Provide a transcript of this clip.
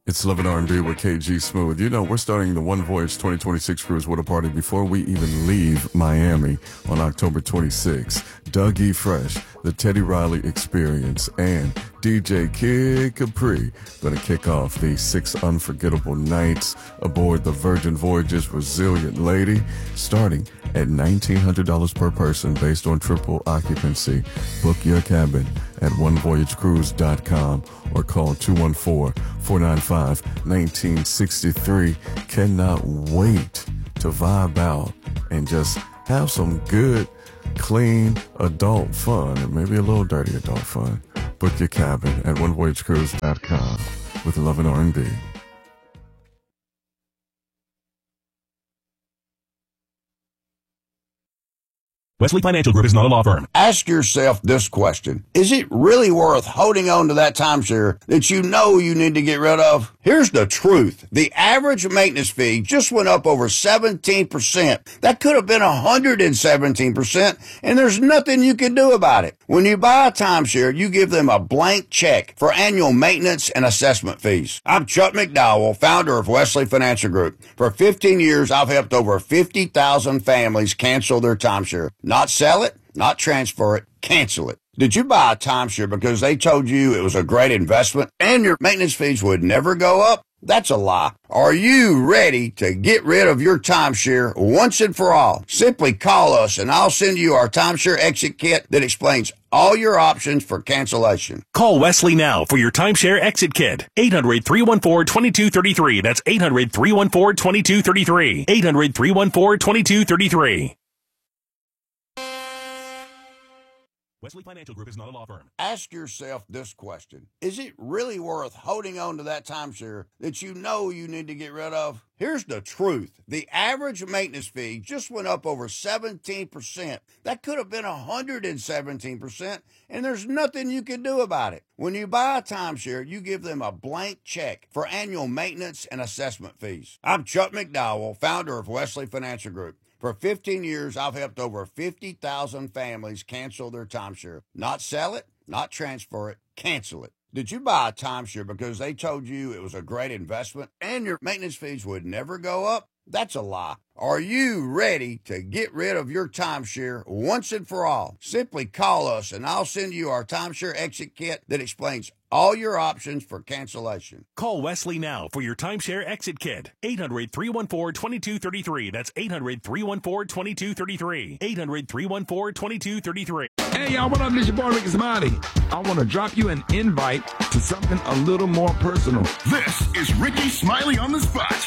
It's Love and R&B with KG Smooth. You know, we're starting the One Voyage 2026 cruise with a party before we even leave Miami on October 26th. Doug E. Fresh, the Teddy Riley Experience, and DJ Kid Capri going to kick off these 6 unforgettable nights aboard the Virgin Voyages Resilient Lady, starting at $1,900 per person based on triple occupancy. Book your cabin at onevoyagecruise.com or call 214-495-1963. Cannot wait to vibe out and just have some good, clean adult fun, and maybe a little dirty adult fun. Book your cabin at onevoyagecruise.com with Love and R&B. Wesley Financial Group is not a law firm. Ask yourself this question. Is it really worth holding on to that timeshare that you know you need to get rid of? Here's the truth. The average maintenance fee just went up over 17%. That could have been 117%, and there's nothing you can do about it. When you buy a timeshare, you give them a blank check for annual maintenance and assessment fees. I'm Chuck McDowell, founder of Wesley Financial Group. For 15 years, I've helped over 50,000 families cancel their timeshare. Not sell it, not transfer it, cancel it. Did you buy a timeshare because they told you it was a great investment and your maintenance fees would never go up? That's a lie. Are you ready to get rid of your timeshare once and for all? Simply call us and I'll send you our timeshare exit kit that explains all your options for cancellation. Call Wesley now for your timeshare exit kit. 800-314-2233. That's 800-314-2233. 800-314-2233. Wesley Financial Group is not a law firm. Ask yourself this question. Is it really worth holding on to that timeshare that you know you need to get rid of? Here's the truth. The average maintenance fee just went up over 17%. That could have been 117%, and there's nothing you can do about it. When you buy a timeshare, you give them a blank check for annual maintenance and assessment fees. I'm Chuck McDowell, founder of Wesley Financial Group. For 15 years, I've helped over 50,000 families cancel their timeshare. Not sell it, not transfer it, cancel it. Did you buy a timeshare because they told you it was a great investment and your maintenance fees would never go up? That's a lie. Are you ready to get rid of your timeshare once and for all? Simply call us and I'll send you our timeshare exit kit that explains all your options for cancellation. Call Wesley now for your timeshare exit kit. 800-314-2233. That's 800-314-2233. 800-314-2233. Hey, y'all, what up? This your boy, Ricky Smiley. I want to drop you an invite to something a little more personal. This is Ricky Smiley on the Spot.